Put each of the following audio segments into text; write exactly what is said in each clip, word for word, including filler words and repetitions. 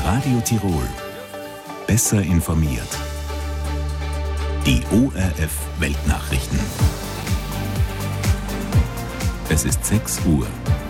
Radio Tirol. Besser informiert. Die O R F Weltnachrichten. Es ist sechs Uhr.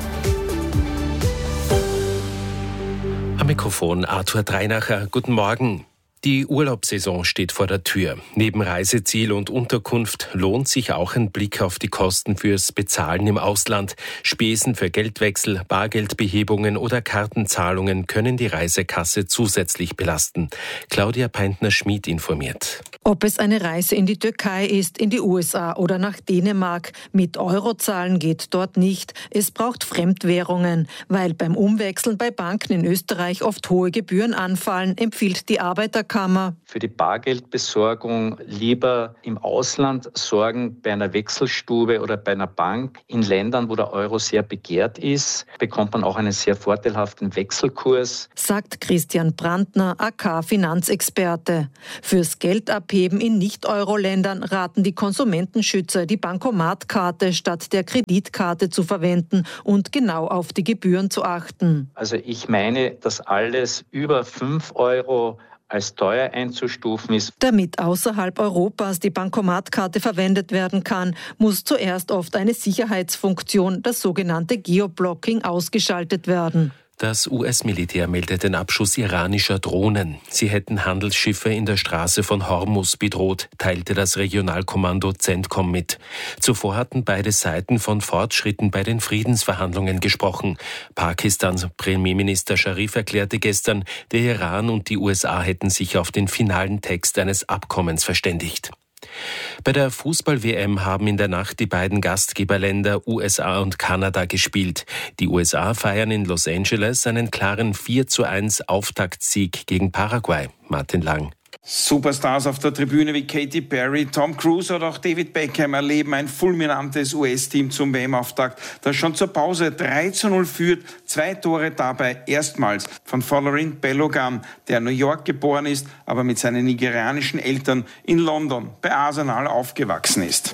Am Mikrofon Arthur Dreinacher. Guten Morgen. Die Urlaubssaison steht vor der Tür. Neben Reiseziel und Unterkunft lohnt sich auch ein Blick auf die Kosten fürs Bezahlen im Ausland. Spesen für Geldwechsel, Bargeldbehebungen oder Kartenzahlungen können die Reisekasse zusätzlich belasten. Claudia Peintner-Schmid informiert. Ob es eine Reise in die Türkei ist, in die U S A oder nach Dänemark, mit Euro zahlen geht dort nicht. Es braucht Fremdwährungen. Weil beim Umwechseln bei Banken in Österreich oft hohe Gebühren anfallen, empfiehlt die Arbeiterkammer. Für die Bargeldbesorgung lieber im Ausland sorgen, bei einer Wechselstube oder bei einer Bank. In Ländern, wo der Euro sehr begehrt ist, bekommt man auch einen sehr vorteilhaften Wechselkurs. Sagt Christian Brandner, A K-Finanzexperte. Fürs Geldabheben in Nicht-Euro-Ländern raten die Konsumentenschützer, die Bankomatkarte statt der Kreditkarte zu verwenden und genau auf die Gebühren zu achten. Also ich meine, dass alles über fünf Euro als teuer einzustufen ist. Damit außerhalb Europas die Bankomatkarte verwendet werden kann, muss zuerst oft eine Sicherheitsfunktion, das sogenannte Geoblocking, ausgeschaltet werden. Das U S-Militär meldet den Abschuss iranischer Drohnen. Sie hätten Handelsschiffe in der Straße von Hormuz bedroht, teilte das Regionalkommando CENTCOM mit. Zuvor hatten beide Seiten von Fortschritten bei den Friedensverhandlungen gesprochen. Pakistans Premierminister Sharif erklärte gestern, der Iran und die U S A hätten sich auf den finalen Text eines Abkommens verständigt. Bei der Fußball-W M haben in der Nacht die beiden Gastgeberländer U S A und Kanada gespielt. Die U S A feiern in Los Angeles einen klaren vier zu eins Auftaktsieg gegen Paraguay. Martin Lang. Superstars auf der Tribüne wie Katy Perry, Tom Cruise oder auch David Beckham erleben ein fulminantes U S-Team zum W M-Auftakt, das schon zur Pause drei zu null führt, zwei Tore dabei erstmals von Folarin Balogun, der in New York geboren ist, aber mit seinen nigerianischen Eltern in London bei Arsenal aufgewachsen ist.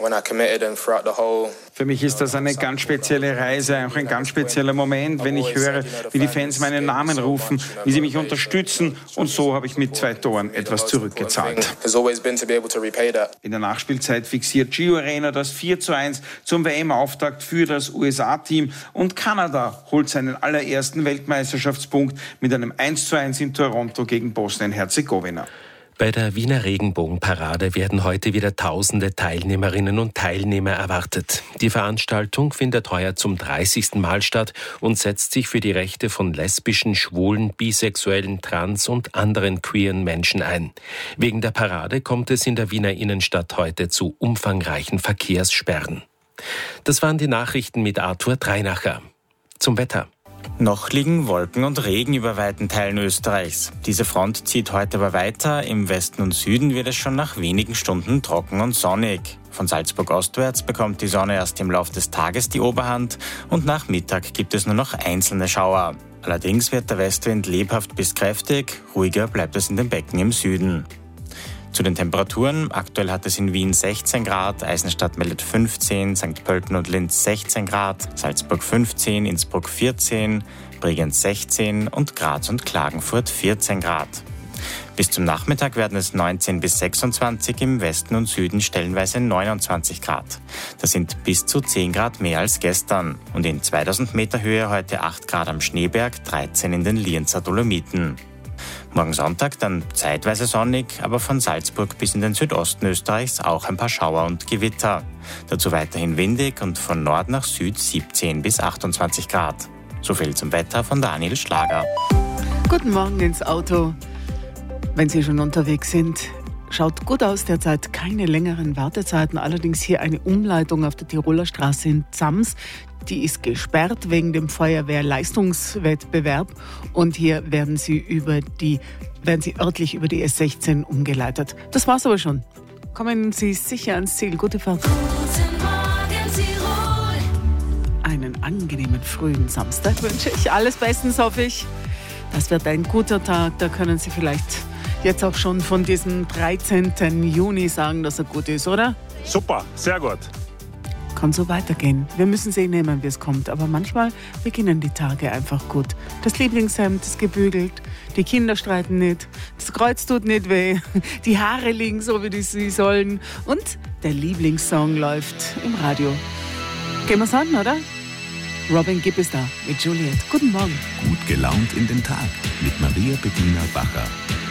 Für mich ist das eine ganz spezielle Reise, auch ein ganz spezieller Moment, wenn ich höre, wie die Fans meinen Namen rufen, wie sie mich unterstützen, und so habe ich mit zwei Toren etwas zurückgezahlt. In der Nachspielzeit fixiert Gio Reyna das vier zu eins zum W M-Auftakt für das U S A-Team und Kanada holt seinen allerersten Weltmeisterschaftspunkt mit einem eins zu eins in Toronto gegen Bosnien-Herzegowina. Bei der Wiener Regenbogenparade werden heute wieder tausende Teilnehmerinnen und Teilnehmer erwartet. Die Veranstaltung findet heuer zum dreißigsten Mal statt und setzt sich für die Rechte von lesbischen, schwulen, bisexuellen, trans- und anderen queeren Menschen ein. Wegen der Parade kommt es in der Wiener Innenstadt heute zu umfangreichen Verkehrssperren. Das waren die Nachrichten mit Arthur Dreinacher. Zum Wetter. Noch liegen Wolken und Regen über weiten Teilen Österreichs. Diese Front zieht heute aber weiter. Im Westen und Süden wird es schon nach wenigen Stunden trocken und sonnig. Von Salzburg ostwärts bekommt die Sonne erst im Laufe des Tages die Oberhand und nach Mittag gibt es nur noch einzelne Schauer. Allerdings wird der Westwind lebhaft bis kräftig, ruhiger bleibt es in den Becken im Süden. Zu den Temperaturen. Aktuell hat es in Wien sechzehn Grad, Eisenstadt meldet fünfzehn, Sankt Pölten und Linz sechzehn Grad, Salzburg fünfzehn, Innsbruck vierzehn, Bregenz sechzehn und Graz und Klagenfurt vierzehn Grad. Bis zum Nachmittag werden es neunzehn bis sechsundzwanzig, im Westen und Süden stellenweise neunundzwanzig Grad. Das sind bis zu zehn Grad mehr als gestern. Und in zweitausend Meter Höhe heute acht Grad am Schneeberg, dreizehn in den Lienzer Dolomiten. Morgen Sonntag dann zeitweise sonnig, aber von Salzburg bis in den Südosten Österreichs auch ein paar Schauer und Gewitter. Dazu weiterhin windig und von Nord nach Süd siebzehn bis achtundzwanzig Grad. So viel zum Wetter von Daniel Schlager. Guten Morgen ins Auto. Wenn Sie schon unterwegs sind, schaut gut aus derzeit, keine längeren Wartezeiten. Allerdings hier eine Umleitung auf der Tiroler Straße in Zams. Die ist gesperrt wegen dem Feuerwehrleistungswettbewerb und hier werden Sie über die, werden Sie örtlich über die S sechzehn umgeleitet. Das war's aber schon. Kommen Sie sicher ans Ziel. Gute Fahrt. Guten Morgen, Tirol. Einen angenehmen frühen Samstag wünsche ich. Alles bestens, hoffe ich. Das wird ein guter Tag. Da können Sie vielleicht jetzt auch schon von diesem dreizehnten Juni sagen, dass er gut ist, oder? Super, sehr gut. Kann so weitergehen. Wir müssen sehen nehmen, wie es kommt. Aber manchmal beginnen die Tage einfach gut. Das Lieblingshemd ist gebügelt, Die Kinder streiten nicht, das Kreuz tut nicht weh, die Haare liegen so, wie sie sollen und der Lieblingssong läuft im Radio. Gehen wir's an, oder? Robin Gibb ist da mit Juliet. Guten Morgen. Gut gelaunt in den Tag mit Maria Bettina Bacher.